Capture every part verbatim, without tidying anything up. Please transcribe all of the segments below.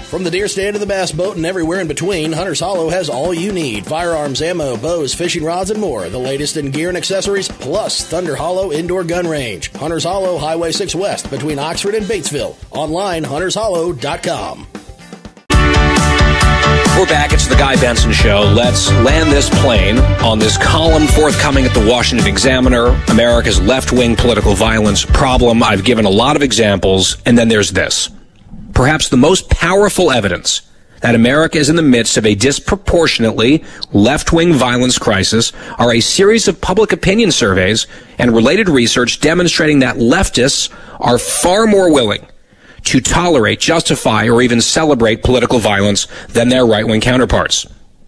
From the deer stand to the bass boat and everywhere in between, Hunter's Hollow has all you need. Firearms, ammo, bows, fishing rods, and more. The latest in gear and accessories, plus Thunder Hollow Indoor Gun Range. Hunter's Hollow, Highway six West, between Oxford and Batesville. Online, hunters hollow dot com. We're back. It's the Guy Benson Show. Let's land this plane on this column forthcoming at the Washington Examiner, America's left-wing political violence problem. I've given a lot of examples, and then there's this. Perhaps the most powerful evidence that America is in the midst of a disproportionately left-wing violence crisis are a series of public opinion surveys and related research demonstrating that leftists are far more willing to tolerate, justify, or even celebrate political violence than their right-wing counterparts.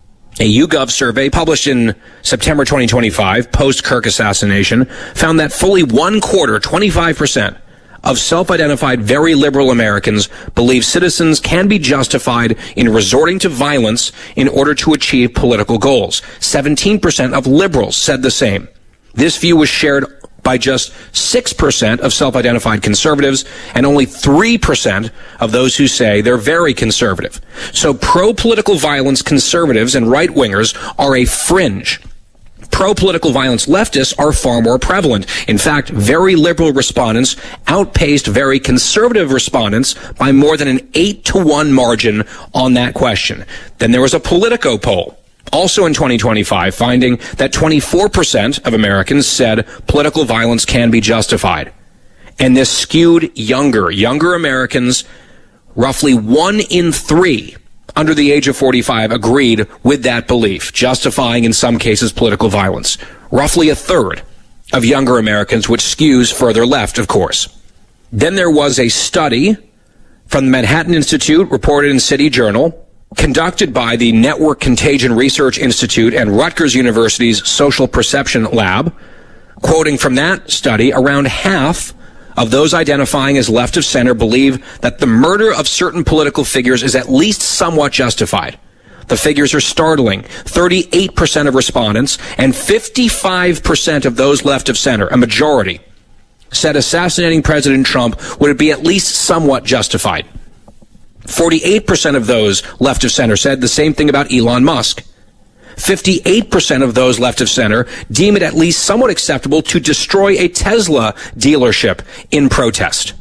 A YouGov survey published in September twenty twenty-five, post-Kirk assassination, found that fully one quarter, twenty-five percent, of self-identified very liberal Americans believe citizens can be justified in resorting to violence in order to achieve political goals. seventeen percent of liberals said the same. This view was shared by just six percent of self-identified conservatives and only three percent of those who say they're very conservative. So pro-political violence conservatives and right-wingers are a fringe. Pro-political violence leftists are far more prevalent. In fact, very liberal respondents outpaced very conservative respondents by more than an eight to one margin on that question. Then there was a Politico poll, also in twenty twenty-five, finding that twenty-four percent of Americans said political violence can be justified. And this skewed younger, younger Americans, roughly one in three under the age of forty-five agreed with that belief, justifying in some cases political violence. Roughly a third of younger Americans, which skews further left, of course. Then there was a study from the Manhattan Institute, reported in City Journal, conducted by the Network Contagion Research Institute and Rutgers University's Social Perception Lab. Quoting from that study, around half of those identifying as left of center believe that the murder of certain political figures is at least somewhat justified. The figures are startling. thirty-eight percent of respondents and fifty-five percent of those left of center, a majority, said assassinating President Trump would be at least somewhat justified. forty-eight percent of those left of center said the same thing about Elon Musk. fifty-eight percent of those left of center deem it at least somewhat acceptable to destroy a Tesla dealership in protest.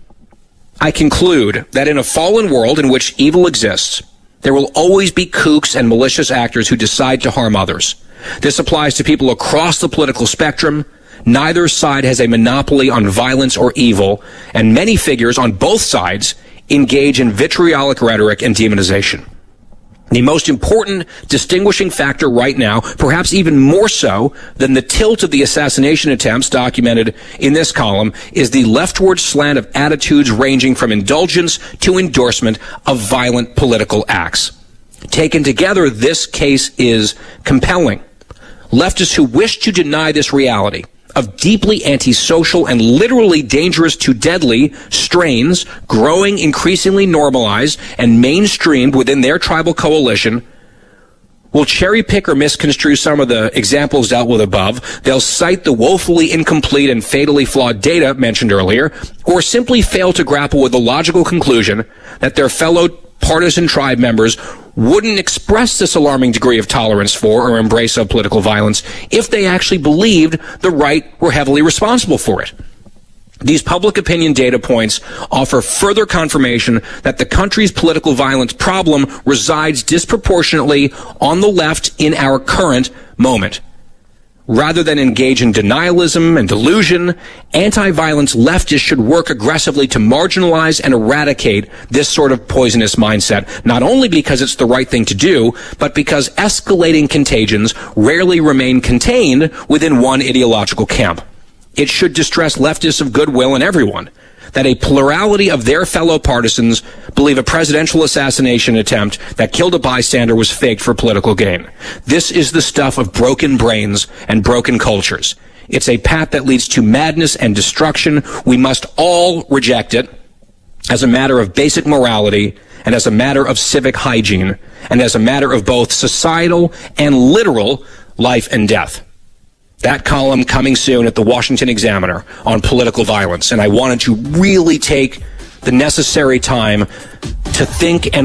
I conclude that in a fallen world in which evil exists, there will always be kooks and malicious actors who decide to harm others. This applies to people across the political spectrum. Neither side has a monopoly on violence or evil, and many figures on both sides engage in vitriolic rhetoric and demonization. The most important distinguishing factor right now, perhaps even more so than the tilt of the assassination attempts documented in this column, is the leftward slant of attitudes ranging from indulgence to endorsement of violent political acts. Taken together, this case is compelling. Leftists who wish to deny this reality of deeply antisocial and literally dangerous to deadly strains growing increasingly normalized and mainstreamed within their tribal coalition will cherry pick or misconstrue some of the examples dealt with above. They'll cite the woefully incomplete and fatally flawed data mentioned earlier, or simply fail to grapple with the logical conclusion that their fellow partisan tribe members wouldn't express this alarming degree of tolerance for or embrace of political violence if they actually believed the right were heavily responsible for it. These public opinion data points offer further confirmation that the country's political violence problem resides disproportionately on the left in our current moment. Rather than engage in denialism and delusion, anti-violence leftists should work aggressively to marginalize and eradicate this sort of poisonous mindset, not only because it's the right thing to do, but because escalating contagions rarely remain contained within one ideological camp. It should distress leftists of goodwill and everyone that a plurality of their fellow partisans believe a presidential assassination attempt that killed a bystander was faked for political gain. This is the stuff of broken brains and broken cultures. It's a path that leads to madness and destruction. We must all reject it as a matter of basic morality and as a matter of civic hygiene and as a matter of both societal and literal life and death. That column coming soon at the Washington Examiner on political violence. And I wanted to really take the necessary time to think and